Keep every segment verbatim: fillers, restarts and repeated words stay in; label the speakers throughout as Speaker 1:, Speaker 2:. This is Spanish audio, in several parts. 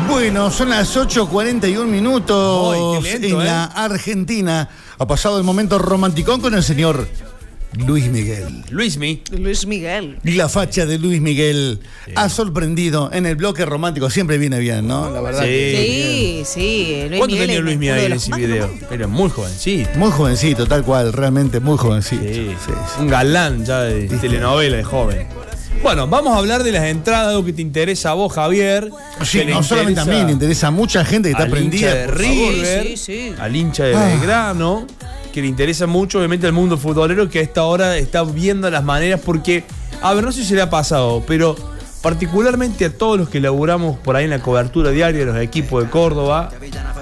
Speaker 1: Bueno, son las ocho cuarenta y un minutos.
Speaker 2: Uy, qué lento,
Speaker 1: en
Speaker 2: ¿eh?
Speaker 1: la Argentina. Ha pasado el momento romanticón con el señor Luis Miguel.
Speaker 2: Luismi.
Speaker 3: Luis Miguel.
Speaker 1: Y la facha de Luis Miguel
Speaker 2: Sí.
Speaker 1: ha sorprendido en el bloque romántico. Siempre viene bien, ¿no? La verdad.
Speaker 2: Sí.
Speaker 1: que-
Speaker 3: Sí, sí. Luis
Speaker 2: ¿Cuánto
Speaker 3: Miguel
Speaker 2: tenía
Speaker 3: es
Speaker 2: Luis
Speaker 3: uno
Speaker 2: Miguel
Speaker 3: de
Speaker 2: en
Speaker 3: los
Speaker 2: ese
Speaker 3: más
Speaker 2: video?
Speaker 3: románticos.
Speaker 2: Era muy jovencito.
Speaker 1: Muy jovencito, tal cual, realmente muy jovencito.
Speaker 2: Sí.
Speaker 1: Sí, sí.
Speaker 2: Un galán ya de telenovela de joven. Bueno, vamos a hablar de las entradas, algo que te interesa a vos, Javier.
Speaker 1: Sí,
Speaker 2: que le
Speaker 1: no solamente a mí, le interesa a mucha gente que está
Speaker 2: al
Speaker 1: prendida.
Speaker 2: hincha de
Speaker 1: por favor.
Speaker 2: River,
Speaker 3: Sí, sí, sí.
Speaker 2: al hincha de
Speaker 1: Ah.
Speaker 2: Belgrano, que le interesa mucho, obviamente, al mundo futbolero, que a esta hora está viendo las maneras, porque, a ver, no sé si le ha pasado, pero particularmente a todos los que laburamos por ahí en la cobertura diaria de los equipos de Córdoba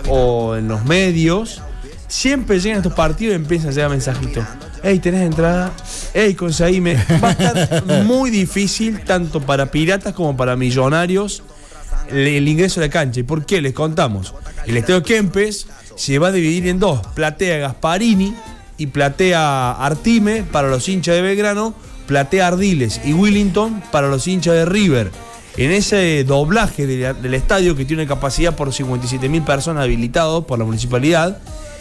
Speaker 2: o en los medios, siempre llegan estos partidos y empiezan a llegar mensajitos. Ey, ¿tenés entrada? Ey, conseguime. Va a estar muy difícil, tanto para piratas como para millonarios, el, el ingreso a la cancha. ¿Y por qué? Les contamos. El Estadio Kempes se va a dividir en dos. Platea Gasparini y platea Artime para los hinchas de Belgrano, platea Ardiles y Willington para los hinchas de River. En ese doblaje de, del estadio, que tiene una capacidad por cincuenta y siete mil personas habilitados por la municipalidad,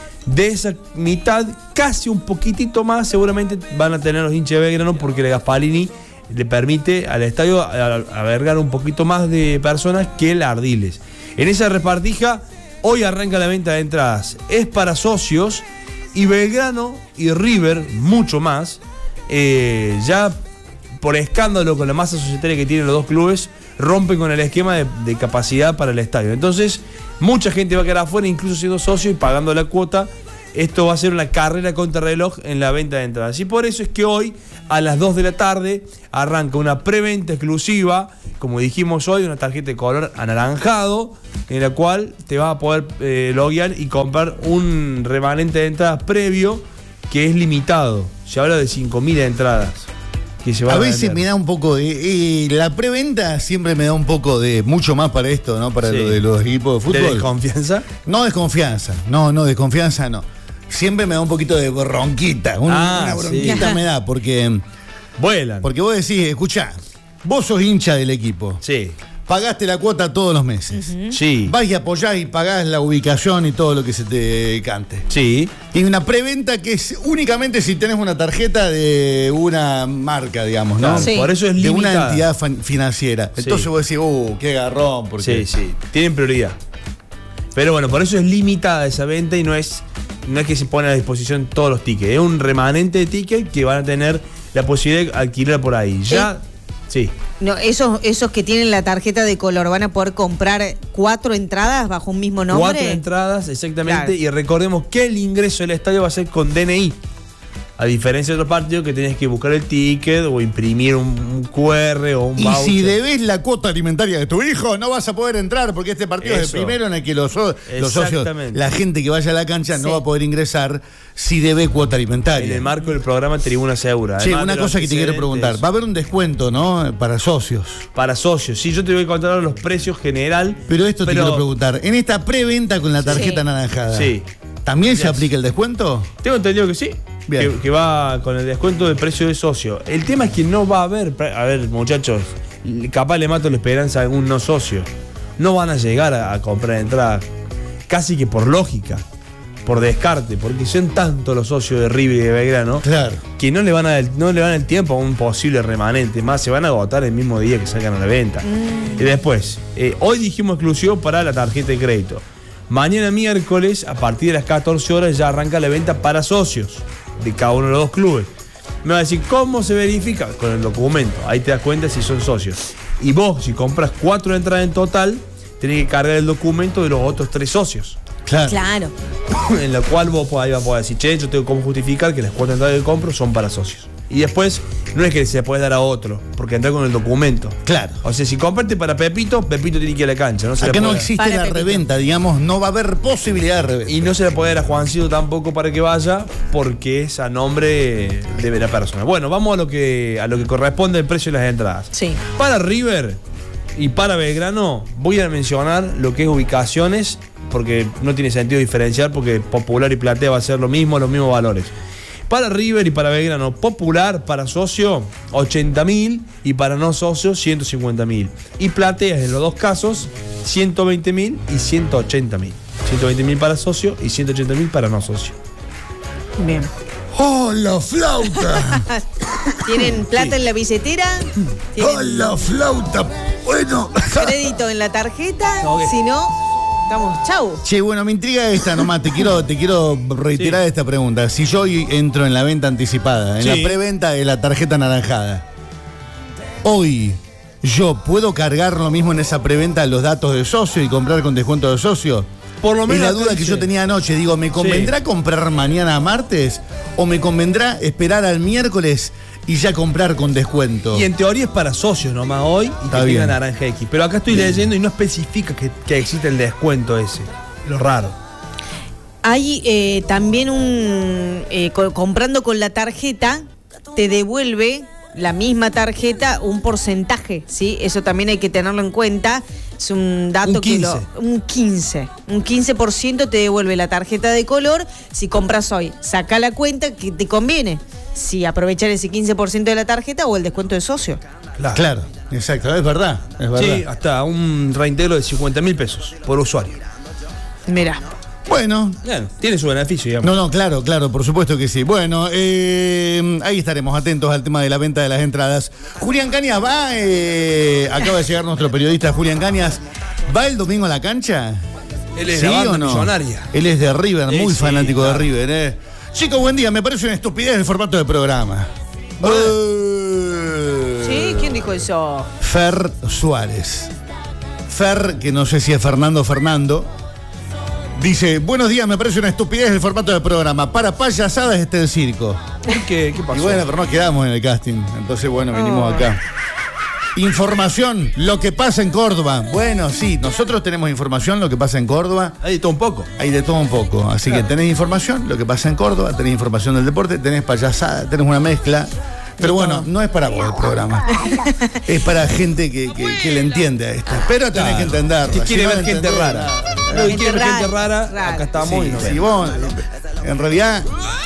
Speaker 2: de esa mitad, casi un poquitito más, seguramente van a tener los hinchas de Belgrano, porque el Gasparini le permite al estadio albergar un poquito más de personas que el Ardiles. En esa repartija, hoy arranca la venta de entradas. Es para socios, y Belgrano y River, mucho más, eh, ya por escándalo con la masa societaria que tienen los dos clubes, rompen con el esquema de, de capacidad para el estadio. Entonces, mucha gente va a quedar afuera, incluso siendo socio y pagando la cuota. Esto va a ser una carrera contra reloj en la venta de entradas. Y por eso es que hoy, a las dos de la tarde, arranca una preventa exclusiva, como dijimos hoy, una tarjeta de color anaranjado, en la cual te vas a poder eh, loguear y comprar un remanente de entradas previo, que es limitado. Se habla de cinco mil entradas que se van
Speaker 1: A
Speaker 2: a
Speaker 1: veces
Speaker 2: vender.
Speaker 1: me da un poco de. Eh, la preventa siempre me da un poco de. Mucho más para esto, ¿no? Para
Speaker 2: Sí.
Speaker 1: lo de los equipos de
Speaker 2: ¿De
Speaker 1: fútbol.
Speaker 2: desconfianza?
Speaker 1: No desconfianza. No, no, desconfianza no. Siempre me da un poquito de bronquita. Un-
Speaker 2: Ah,
Speaker 1: una
Speaker 2: sí.
Speaker 1: bronquita me da, porque.
Speaker 2: Vuelan.
Speaker 1: Porque vos decís, escuchá, vos sos hincha del equipo.
Speaker 2: Sí.
Speaker 1: Pagaste la cuota todos los meses.
Speaker 2: Sí.
Speaker 1: Vas y apoyás y pagás la ubicación y todo lo que se te cante.
Speaker 2: Sí.
Speaker 1: Y una preventa que es únicamente si tenés una tarjeta de una marca, digamos, ¿no?
Speaker 2: Claro,
Speaker 3: Sí.
Speaker 2: por eso es
Speaker 1: De
Speaker 2: limitada.
Speaker 1: una entidad fan- financiera.
Speaker 2: Sí.
Speaker 1: Entonces vos decís, uh, qué garrón, porque.
Speaker 2: Sí, sí. Tienen prioridad. Pero bueno, por eso es limitada esa venta y no es, no es que se pone a disposición todos los tickets. Es un remanente de tickets que van a tener la posibilidad de alquilar por ahí. Ya. Sí.
Speaker 3: No, esos, esos que tienen la tarjeta de color van a poder comprar cuatro entradas bajo un mismo nombre.
Speaker 2: Cuatro entradas, exactamente.
Speaker 3: Claro.
Speaker 2: Y recordemos que el ingreso del estadio va a ser con D N I. A diferencia de otros partidos que tenés que buscar el ticket o imprimir un, un Q R o un
Speaker 1: Y
Speaker 2: voucher.
Speaker 1: si debes la cuota alimentaria de tu hijo, no vas a poder entrar porque este partido es
Speaker 2: Eso.
Speaker 1: el primero en el que los, so- los socios,
Speaker 2: Exactamente.
Speaker 1: la gente que vaya a la cancha
Speaker 3: Sí.
Speaker 1: no va a poder ingresar si debe cuota
Speaker 2: En
Speaker 1: alimentaria.
Speaker 2: el marco del programa Tribuna Segura.
Speaker 1: Sí,
Speaker 2: Además
Speaker 1: una
Speaker 2: de los
Speaker 1: cosa que te quiero
Speaker 2: antecedentes,
Speaker 1: preguntar. Va a haber un descuento, ¿no? Para socios.
Speaker 2: Para socios. Sí, yo te voy a contar ahora los precios general.
Speaker 1: Pero esto te quiero preguntar. En esta preventa con la tarjeta
Speaker 3: Sí.
Speaker 1: anaranjada,
Speaker 2: Sí.
Speaker 1: ¿también se
Speaker 2: Yes.
Speaker 1: aplica el descuento?
Speaker 2: Tengo entendido que sí.
Speaker 1: Bien.
Speaker 2: Que, que va con el descuento de precio de socio. El tema es que no va a haber. A ver, muchachos, capaz le mato la esperanza a algún no socio. No van a llegar a, a comprar entradas. Casi que por lógica. Por descarte. Porque son tantos los socios de River y de Belgrano.
Speaker 1: Claro.
Speaker 2: Que no le van a dar, no le van el tiempo a un posible remanente. Más, se van a agotar el mismo día que salgan a la venta. Y después, eh, hoy dijimos exclusivo para la tarjeta de crédito. Mañana miércoles, a partir de las catorce horas, ya arranca la venta para socios de cada uno de los dos clubes. Me va a decir, ¿cómo se verifica? Con el documento. Ahí te das cuenta si son socios. Y vos, si compras cuatro entradas en total, tenés que cargar el documento de los otros tres socios.
Speaker 1: Claro.
Speaker 3: Claro.
Speaker 2: En la cual vos ahí vas a poder decir, che, yo tengo cómo justificar que las cuatro entradas que compro son para socios. Y después, no es que se puede dar a otro, porque entra con el documento.
Speaker 1: Claro.
Speaker 2: O sea, si compraste para Pepito, Pepito tiene que ir a la cancha. No se la
Speaker 1: Acá no
Speaker 2: puede-
Speaker 1: existe
Speaker 3: Para
Speaker 1: la
Speaker 3: Pepito.
Speaker 1: reventa, digamos, no va a haber posibilidad de reventa.
Speaker 2: Y no se le puede dar a Juancito tampoco para que vaya, porque es a nombre de la persona. Bueno, vamos a lo que, a lo que corresponde el precio de las entradas.
Speaker 3: Sí.
Speaker 2: Para River y para Belgrano, voy a mencionar lo que es ubicaciones, porque no tiene sentido diferenciar, porque Popular y Platea va a ser lo mismo, los mismos valores. Para River y para Belgrano, Popular para socio ochenta mil y para no socio ciento cincuenta mil. Y Plateas en los dos casos ciento veinte mil y ciento ochenta mil. ciento veinte mil para socio y ciento ochenta mil para no socio.
Speaker 3: Bien.
Speaker 1: ¡Oh, la flauta!
Speaker 3: ¿Tienen plata sí. en la billetera?
Speaker 1: ¡Oh, la flauta! Bueno.
Speaker 3: ¿Crédito en la tarjeta? No, si no, estamos chau.
Speaker 1: Che, bueno, me intriga esta nomás. Te quiero, te quiero reiterar sí. esta pregunta. Si yo hoy entro en la venta anticipada, en sí. la preventa de la tarjeta anaranjada, hoy yo puedo cargar lo mismo en esa preventa los datos de socio y comprar con descuento de socio.
Speaker 2: Por lo menos
Speaker 1: es la duda que yo tenía anoche. Digo, ¿me convendrá sí. comprar mañana martes o me convendrá esperar al miércoles y ya comprar con descuento?
Speaker 2: Y en teoría es para socios nomás hoy y Está que bien. tenga Naranja X. Pero acá estoy bien. leyendo y no especifica que, que existe el descuento ese. Lo raro.
Speaker 3: Hay eh, también un... Eh, co- comprando con la tarjeta, te devuelve la misma tarjeta un porcentaje, ¿sí? Eso también hay que tenerlo en cuenta. Es un dato
Speaker 2: un
Speaker 3: que lo... Un quince. Un quince por ciento te devuelve la tarjeta de color. Si compras hoy, saca la cuenta que te conviene. Si aprovechar ese quince por ciento de la tarjeta o el descuento de socio.
Speaker 1: Claro, claro, exacto, es verdad, es verdad.
Speaker 2: Sí, hasta un reintegro de cincuenta mil pesos por usuario.
Speaker 3: Mirá.
Speaker 1: Bueno.
Speaker 2: Bueno, tiene su beneficio, digamos.
Speaker 1: No, no, claro, claro, por supuesto que sí. Bueno, eh, ahí estaremos atentos al tema de la venta de las entradas. Julián Cañas va, eh, acaba de llegar nuestro periodista Julián Cañas, ¿va el domingo a la cancha?
Speaker 2: Él es
Speaker 1: ¿Sí
Speaker 2: de la banda
Speaker 1: o no?
Speaker 2: Millonaria.
Speaker 1: Él es de River, muy
Speaker 2: sí,
Speaker 1: fanático
Speaker 2: claro.
Speaker 1: de River, ¿eh? Chicos, buen día, me parece una estupidez el formato de programa. Uh,
Speaker 3: ¿Sí? ¿Quién dijo eso?
Speaker 1: Fer Suárez. Fer, que no sé si es Fernando o Fernando, dice, buenos días, me parece una estupidez el formato del programa. Para payasadas está el circo.
Speaker 2: ¿Por qué? ¿Qué pasó?
Speaker 1: Y bueno, pero no quedamos en el casting. Entonces, bueno, venimos oh. acá. Información, lo que pasa en Córdoba. Bueno, sí, nosotros tenemos información, lo que pasa en Córdoba.
Speaker 2: Hay de todo un poco.
Speaker 1: Hay de todo un poco. Así claro. que tenés información, lo que pasa en Córdoba, tenés información del deporte, tenés payasada, tenés una mezcla. Pero bueno, no es para vos el programa. Es para gente que, que, que le entiende a esto. Pero tenés claro. que entenderlo.
Speaker 2: Que quiere si ver no gente rara. No,
Speaker 3: gente
Speaker 2: quiere ver
Speaker 3: rara,
Speaker 2: gente rara,
Speaker 3: rara.
Speaker 2: Acá estamos
Speaker 1: sí,
Speaker 2: y nos
Speaker 1: si vos, en realidad,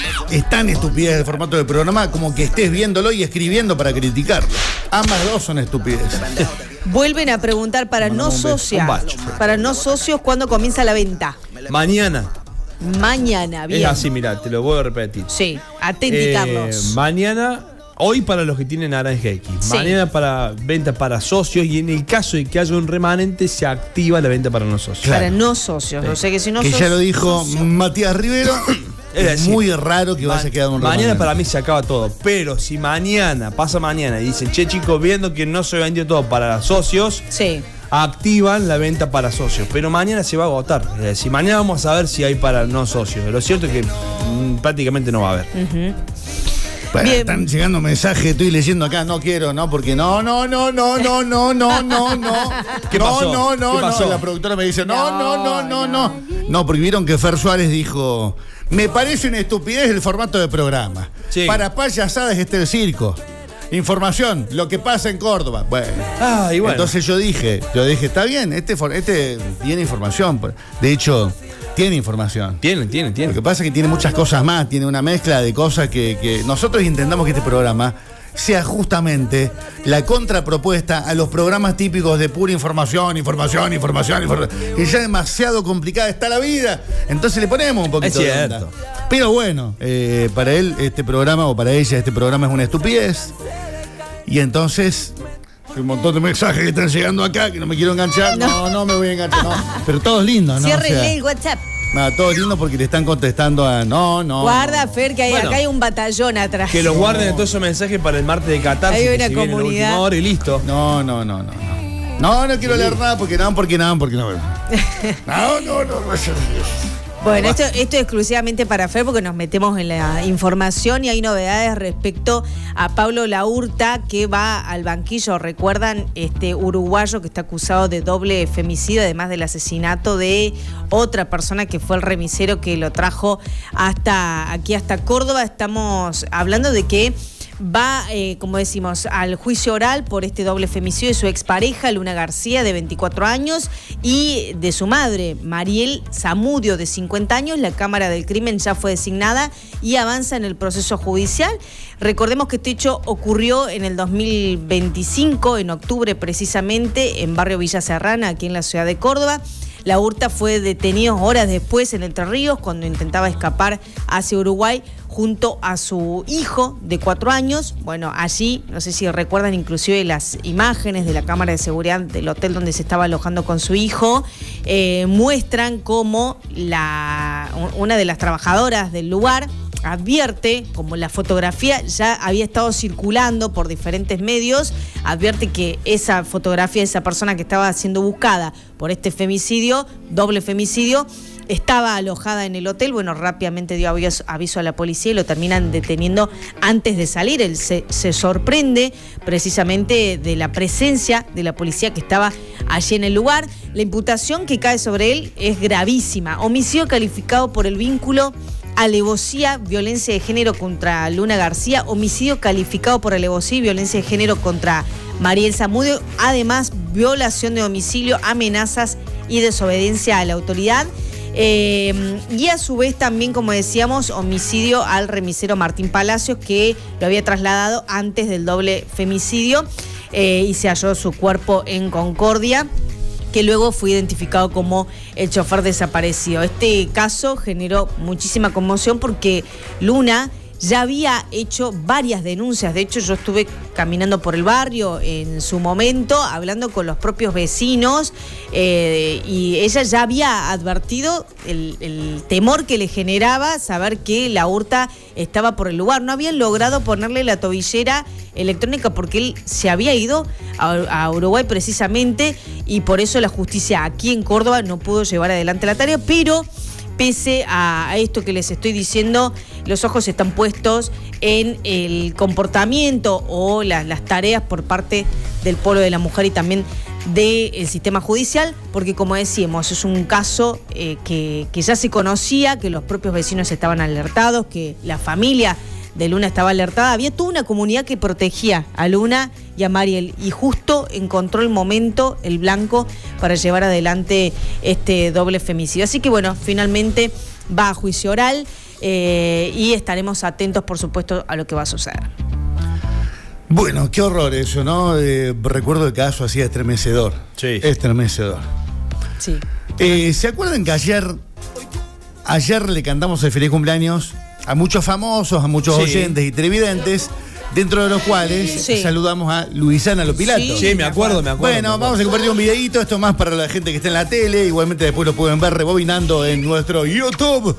Speaker 1: es tan estupidez el formato del programa como que estés viéndolo y escribiendo para criticarlo. Ambas dos son estupideces.
Speaker 3: Vuelven a preguntar para no, no socios. Para no socios, ¿cuándo comienza la venta?
Speaker 2: Mañana.
Speaker 3: Mañana, bien.
Speaker 2: Es así, mirá, te lo voy a repetir.
Speaker 3: Sí, atenti,
Speaker 2: eh,
Speaker 3: Carlos.
Speaker 2: Mañana, hoy para los que tienen Naranja X. Sí. Mañana para venta para socios y en el caso de que haya un remanente se activa la venta para no socios.
Speaker 3: Claro. Para no socios, sí. O sea que si no
Speaker 1: que
Speaker 3: sos...
Speaker 1: ya lo dijo socio. Matías Rivero. Es, es decir, muy raro que vaya a quedar un remanente.
Speaker 2: Mañana para mí se acaba todo. Pero si mañana, pasa mañana y dicen, che chicos, viendo que no se vendió todo para socios,
Speaker 3: sí.
Speaker 2: activan la venta para socios. Pero mañana se va a agotar. Es decir, mañana vamos a ver si hay para no socios. Lo cierto es que mmm, prácticamente no va a haber.
Speaker 3: Uh-huh.
Speaker 1: Bueno, están llegando mensajes, estoy leyendo acá, no quiero, no, porque no, no, no, no, no, no, no, no, no.
Speaker 2: ¿Qué pasó?
Speaker 1: No, no,
Speaker 2: ¿Qué pasó?
Speaker 1: no. La productora me dice, no, no, no, no, no. No, porque vieron que Fer Suárez dijo, me parece una estupidez el formato de programa. Sí. Para payasadas está el circo. Información, lo que pasa en Córdoba. Bueno,
Speaker 2: ah, y bueno.
Speaker 1: Entonces yo dije, yo dije, está bien, este, este tiene información. De hecho, tiene información.
Speaker 2: Tiene, tiene, tiene.
Speaker 1: Lo que pasa es que tiene muchas cosas más, tiene una mezcla de cosas que, que nosotros intentamos que este programa sea justamente la contrapropuesta a los programas típicos de pura información, información, información, información. Que ya demasiado complicada está la vida. Entonces le ponemos un poquito
Speaker 2: es
Speaker 1: de
Speaker 2: cierto.
Speaker 1: onda. Pero bueno, eh, para él este programa, o para ella este programa es una estupidez. Y entonces, hay un montón de mensajes que están llegando acá, que no me quiero enganchar. No, no, no me voy a enganchar, no. Pero todos lindos, ¿no?
Speaker 3: Ciérrenle
Speaker 1: o sea,
Speaker 3: el WhatsApp.
Speaker 1: Nada, todos lindos porque le están contestando a no, no.
Speaker 3: Guarda,
Speaker 1: no.
Speaker 3: Fer, que hay,
Speaker 2: Bueno,
Speaker 3: acá hay un batallón atrás.
Speaker 2: Que los guarden todos esos mensajes para el martes de catarsis.
Speaker 3: Hay una
Speaker 2: que se viene
Speaker 3: comunidad.
Speaker 2: en la última hora y listo.
Speaker 1: No, no, no, no, no. No, no quiero leer nada porque no, porque no, porque no. No, no, no, no.
Speaker 3: Bueno, esto, esto es exclusivamente para Fer porque nos metemos en la información y hay novedades respecto a Pablo Laurta que va al banquillo. Recuerdan, este uruguayo que está acusado de doble femicidio, además del asesinato de otra persona que fue el remisero que lo trajo hasta aquí, hasta Córdoba. Estamos hablando de que va, eh, como decimos, al juicio oral por este doble femicidio de su expareja, Luna García, de veinticuatro años, y de su madre, Mariel Zamudio, de cincuenta años. La Cámara del Crimen ya fue designada y avanza en el proceso judicial. Recordemos que este hecho ocurrió en el dos mil veinticinco, en octubre precisamente, en barrio Villa Serrana, aquí en la ciudad de Córdoba. Laurta fue detenido horas después en Entre Ríos cuando intentaba escapar hacia Uruguay junto a su hijo de cuatro años. Bueno, allí, no sé si recuerdan inclusive las imágenes de la cámara de seguridad del hotel donde se estaba alojando con su hijo, eh, muestran cómo la, una de las trabajadoras del lugar advierte, como la fotografía ya había estado circulando por diferentes medios, advierte que esa fotografía de esa persona que estaba siendo buscada por este femicidio, doble femicidio, estaba alojada en el hotel. Bueno, rápidamente dio aviso, aviso a la policía y lo terminan deteniendo antes de salir. Él se, se sorprende precisamente de la presencia de la policía que estaba allí en el lugar. La imputación que cae sobre él es gravísima. Homicidio calificado por el vínculo alevosía, violencia de género contra Luna García, homicidio calificado por alevosía y violencia de género contra Mariel Zamudio, además violación de domicilio, amenazas y desobediencia a la autoridad. Eh, y a su vez también, como decíamos, homicidio al remisero Martín Palacios, que lo había trasladado antes del doble femicidio, eh, y se halló su cuerpo en Concordia, que luego fue identificado como el chofer desaparecido. Este caso generó muchísima conmoción porque Luna ya había hecho varias denuncias. De hecho, yo estuve caminando por el barrio en su momento, hablando con los propios vecinos, eh, y ella ya había advertido el, el temor que le generaba saber que Laurta estaba por el lugar. No habían logrado ponerle la tobillera electrónica porque él se había ido a, a Uruguay precisamente, y por eso la justicia aquí en Córdoba no pudo llevar adelante la tarea, pero pese a esto que les estoy diciendo, los ojos están puestos en el comportamiento o la, las tareas por parte del Polo de la Mujer y también del sistema judicial, porque como decíamos, es un caso eh, que, que ya se conocía, que los propios vecinos estaban alertados, que la familia de Luna estaba alertada. Había toda una comunidad que protegía a Luna y a Mariel, y justo encontró el momento el blanco para llevar adelante este doble femicidio. Así que bueno, finalmente va a juicio oral, eh, y estaremos atentos, por supuesto, a lo que va a suceder.
Speaker 1: Bueno, qué horror eso, ¿no? Eh, recuerdo el caso así estremecedor.
Speaker 2: Sí.
Speaker 1: Estremecedor.
Speaker 3: Sí.
Speaker 1: Eh, ¿Se acuerdan que ayer, ayer le cantamos el feliz cumpleaños a muchos famosos, a muchos sí. oyentes y televidentes, dentro de los cuales sí. saludamos a Luisana Lopilato?
Speaker 2: Sí, sí, me acuerdo, me acuerdo.
Speaker 1: Bueno,
Speaker 2: me acuerdo.
Speaker 1: Vamos a compartir un videíto, esto más para la gente que está en la tele, igualmente después lo pueden ver rebobinando en nuestro YouTube,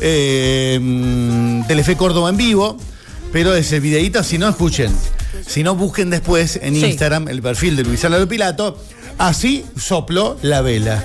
Speaker 1: eh, Telefe Córdoba en vivo, pero ese videíto, si no, escuchen, si no, busquen después en sí. Instagram el perfil de Luisana Lopilato. Así sopló la vela.